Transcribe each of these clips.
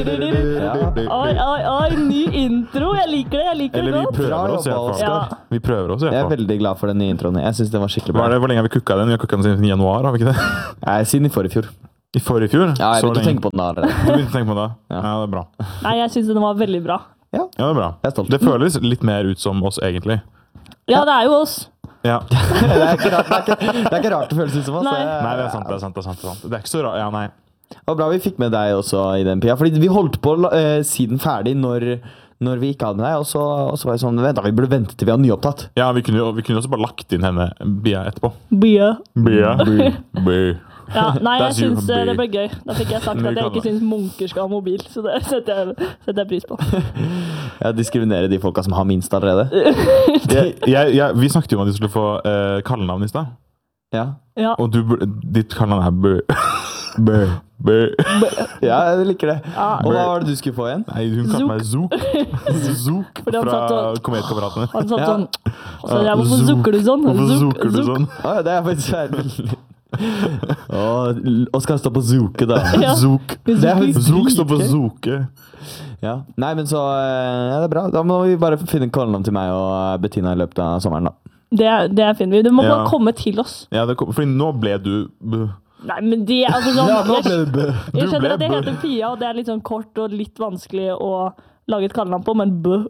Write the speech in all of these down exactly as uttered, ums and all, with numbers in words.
Oi, oi, oi, ny intro. Jeg liker det, jeg liker Eller det vi godt. prøver oss i hvert fall. Ja. Vi prøver oss i Jeg er hvert fall. veldig glad for den nye introen. Jeg synes den var skikkelig bra. Var det, hvor lenge har vi kukka den? Vi har kukka den siden januar, har vi ikke det? Nei, siden i forrige fjor. I forrige fjor? Ja, jeg Så begynte å lenge. tenke på den da allerede. Du begynte å tenke på det? Ja. Ja, det er bra. Nei, jeg synes den var veldig bra. Ja, Ja, det er bra. jeg er stolt. Det føles litt mer ut som oss, egentlig. Ja, det er jo oss. Ja. det, er ikke rart, det, er ikke, det er ikke rart det føles ut som oss. Nei. Nei, det er sant, det er sant. Det er sant, det er sant. Det er ikke så rart. Ja, nei. Det var bra vi fikk med deg også i den pia. Fordi vi holdt på å uh, si den ferdig når, når vi ikke hadde med deg. Og så, og så var det sånn, vent da, vi burde vente til vi har nyopptatt. Ja, vi kunne jo vi kunne også bare lagt inn henne Bia etterpå. Bia. Bia. Bia. Ja, nei, jeg That's you, synes eh, det babe. ble gøy. Da fikk jeg sagt Vi at jeg kan ikke det. synes munker skal ha mobil, så det setter jeg, setter jeg pris på. Jeg diskriminerer de folka som har minst allerede. Jeg, jeg, jeg, vi snakket jo om at de skulle få uh, kallenavn i stad. Ja. Ja. Og du, burde- ditt kallenavn er Bø. Bø. Bø. Ja, jeg liker det. Ja. Og hva var det du skulle få igjen? Nei, hun kalte meg Zook. Zook Fordi han fra satt og- Kometkameratene. Han satt Ja. sånn, og så jeg, hvorfor Zook. zukker du sånn? Hvorfor Zook, zooker du zook. sånn? Å, ja, det er faktisk veldig... Åh, Oskar står på Zoke da. Ja. Zook. Det er faktisk Zook står på dritgøy. Zoke. Ja. Nei, men så eh, ja, det er bra. Da må vi bare finne kallenavn til meg og Bettina i løpet av sommeren da. Det, det er fint. Det må Ja. bare komme til oss. Ja, det kom, fordi nå ble du bø. Nei, men det er altså sånn... Ja, nå jeg- ble det bø. Jeg Du skjønner ble at det bø. heter Pia, og det er litt sånn kort og litt vanskelig å lage et kallenavn på, men bø.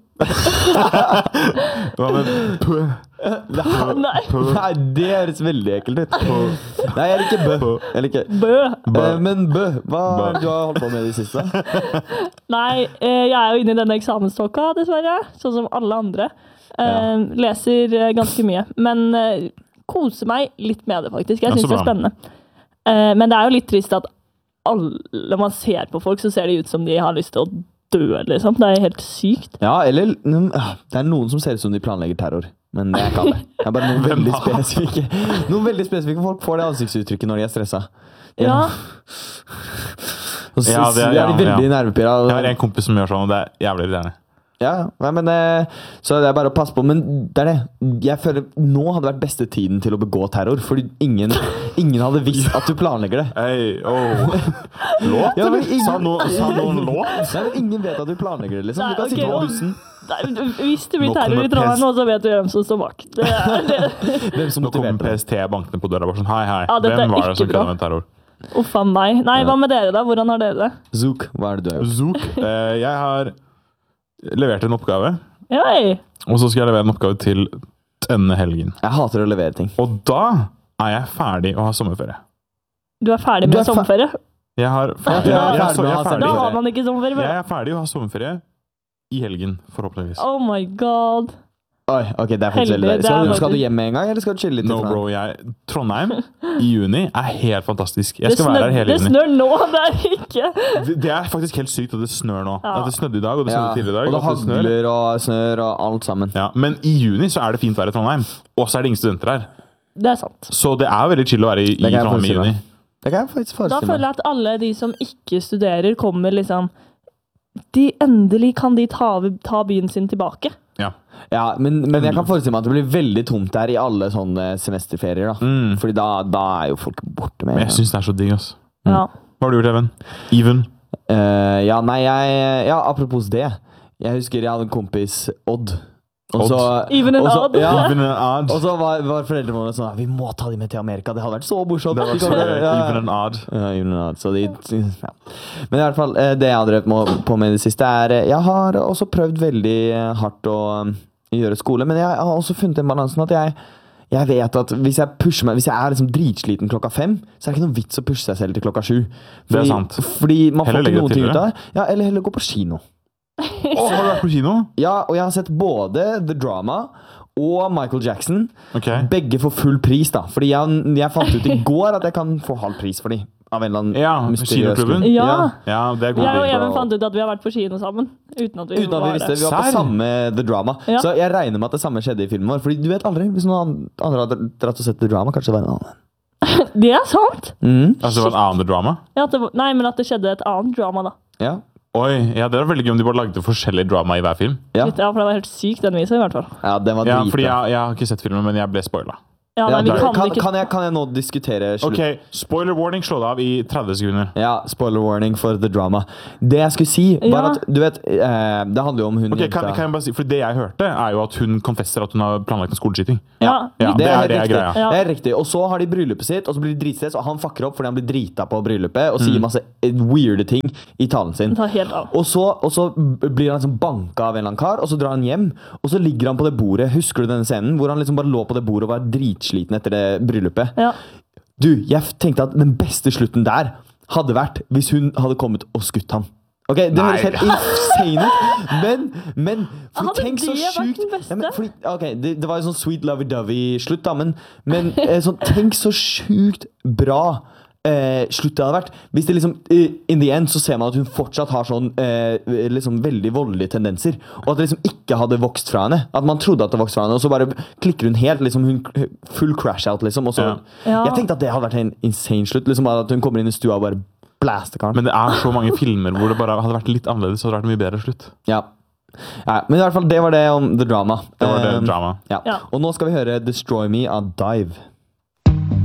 Hva med pø? Nei, Pø. Nei, det høres veldig ekkelt ut. Nei, jeg liker bø. Jeg liker... bø. Bø. Eh, men bø, hva Bø. har du holdt på med i det siste? Nei, eh, jeg er jo inne i denne eksamenståka, dessverre, sånn som alle andre. Eh, Ja. Leser eh, ganske mye, men eh, koser meg litt med det, faktisk. Jeg Ja, så synes det er bra. spennende. Eh, men det er jo litt trist at alle, når man ser på folk, så ser de ut som de har lyst til å dø, liksom. Det er helt sykt. Ja, eller mm, ah, det er noen som ser ut som de planlegger terror. Men det er ikke alle. Det er bare noen Hvem veldig da? spesifikke Noen veldig spesifikke folk får det ansiktsuttrykket når de er stressa. De er- Ja, Og så Ja, det er- er de ja, veldig ja. nervepirra. Jeg har en kompis som gjør sånn, og det er jævlig irriterende. Ja, nei, men eh, så det er bare å passe på. Men det er det. Jeg føler nå hadde vært beste tiden til å begå terror. Fordi ingen, ingen hadde visst at du planlegger det. Hei, oh. Låt, Ja, men eller? ingen- Sa noen sa noen låt? Nei, men ingen vet at du planlegger det, liksom. Nei, Du kan sitte ok, på og- bussen. Nei, hvis det blir Nå terror kommer i Trondheim pest. nå, så vet du hvem som står bak. Det er, det. Hvem som Nå kommer motiverte P deg. S T bankende på døra bare sånn, hei, hei. Ja, dette er Hvem var det ikke som bra. kødde med terror? Uff a meg. Nei, hva med dere da? Hvordan har dere det? Zook, hva er det du har gjort? Zook. Eh, jeg har levert en oppgave, Hei! og så skal jeg levere en oppgave til denne helgen. Jeg hater å levere ting. Og da er jeg ferdig å ha sommerferie. Du er ferdig Du med er fer- sommerferie? Jeg har Ja, jeg, du er jeg, ferdig så- med å jeg, ha er Da ferdig. sommerferie. har man ikke sommerferie. jeg vel? er ferdig å ha sommerferie i helgen, forhåpentligvis. Oh my god. Oi, ok, det er faktisk Heldig, veldig deilig. det Skal, er du- skal du faktisk- hjem med en gang, eller skal du chille litt? No, til bro, jeg, Trondheim i juni er helt fantastisk. Jeg Det skal snør, være her hele det juni. snør nå, det er ikke. Det, det er faktisk helt sykt at det snør nå. Ja. At det snødde i dag, og det Ja, snødde tidligere i dag. og det og det snør. hagler og snør og alt sammen. Ja, men i juni så er det fint vær i Trondheim, og så er det ingen studenter her. Det er sant. Så det er veldig chill å være i, i Det kan jeg Trondheim i forestille juni. meg. Det kan jeg faktisk Da forestille føler meg. jeg at alle de som ikke studerer, kommer liksom de Endelig kan de ta, ta byen sin tilbake. Ja. Ja, men, men jeg kan forestille meg at det blir veldig tomt der i alle sånne semesterferier. da. Mm. Fordi da, da er jo folk borte med Men jeg syns det er så digg, ass. Ja. Hva har du gjort, Even? Even? Eh, Ja, nei, jeg Ja, apropos det. Jeg husker jeg hadde en kompis, Odd. Og så, Even and og så- odd. Ja, Even and odd. og så var, var foreldrene våre sånn Vi må ta dem med til Amerika. Det hadde vært så morsomt. Det var De så kommer- ja. even and odd. Ja, even and odd. Så de, ja. Men i hvert fall, eh, det jeg har drevet med- på med i det siste, er eh, Jeg har også prøvd veldig eh, hardt å um, gjøre skole, men jeg har også funnet den balansen at jeg jeg vet at hvis jeg pusher meg Hvis jeg er liksom dritsliten klokka fem, så er det ikke noe vits å pushe seg selv til klokka sju. Det er Fordi, sant. fordi man får Heller ikke legge det noen ting ut tidligere. av det. Ja, eller heller gå på kino. Å, har du vært på kino? Ja, og jeg har sett både The Drama og Michael Jackson. Ok. Begge for full pris, da. Fordi jeg, jeg fant ut i går at jeg kan få halv pris for de. Av en eller annen Ja, mysteriøs kinoklubben. grunn. Ja. Ja, det er god Jeg og deal. Even fant ut at vi har vært på kino sammen. Uten at vi Uten at vi var visste. det. Vi var på Serr? samme The Drama. Ja. Så jeg regner med at det samme skjedde i filmen vår. Fordi du vet aldri. Hvis noen andre hadde dratt og sett The Drama, kanskje det var en annen. Det er sant! Mm. Altså, det var en annen drama? Ja, at det, var- nei, men at det skjedde et annet drama, da. Ja. Oi, ja, det er veldig gøy om de bare lagde forskjellige drama i hver film. Ja. Litt, ja, for det var helt sykt, den viser i hvert fall. ja, den var Ja, dritbra. fordi jeg, jeg har ikke sett filmen, men jeg ble spoila. Ja, Ja, nei, vi kan, kan kan, ikke kan, jeg, kan jeg nå diskutere slutt? Ok, spoiler warning, slå det av i tretti sekunder. Ja, spoiler warning for the drama. Det jeg skulle si, var Ja. at du vet, eh, det handler jo om hun Ok, kan, jenta- kan jeg bare si, for Det jeg hørte, er jo at hun konfesser at hun har planlagt en skoleskyting. Ja, Ja, det er helt det er riktig. greia. Ja. Det er riktig. Og så har de bryllupet sitt, og så blir de dritstress, og han fucker opp fordi han blir drita på bryllupet og sier Mm. masse eh, weirde ting i talen sin. det tar helt av. Og så, og så blir han liksom banka av en eller annen kar, og så drar han hjem. Og så ligger han på det bordet. Husker du denne scenen? Hvor han liksom bare lå på det bordet og var dritsliten etter det bryllupet. Ja. Du, jeg tenkte at den beste slutten der hadde vært hvis hun hadde kommet og skutt han. Ok, Det Nei. høres helt insane ut, men, men fordi, Hadde tenk så det vært sjukt den beste? ja, men, fordi, ok, det, det var jo sånn sweet lovey-dovey-slutt, da, men, men eh, sånn, tenk så sjukt bra eh, slutt det hadde vært. Hvis det liksom eh, in the end så ser man at hun fortsatt har sånn eh, liksom veldig voldelige tendenser, og at det liksom ikke hadde vokst fra henne. At man trodde at det vokste fra henne, og så bare klikker hun helt. liksom hun Full crash out, liksom. Og så, Ja. Ja. Jeg tenkte at det hadde vært en insane slutt. liksom At hun kommer inn i stua og bare blaster karen. Men det er så mange filmer hvor det bare hadde vært litt annerledes. Så hadde det vært en mye bedre slutt. Ja. Ja, men i hvert fall, det var det om The Drama. Det var det Um, drama. Ja. Ja. Og nå skal vi høre Destroy Me av Dive.